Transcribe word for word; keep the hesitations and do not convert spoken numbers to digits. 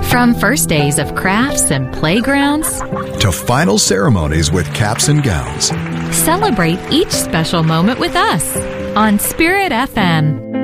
From first days of crafts and playgrounds to final ceremonies with caps and gowns. Celebrate each special moment with us on Spirit F M.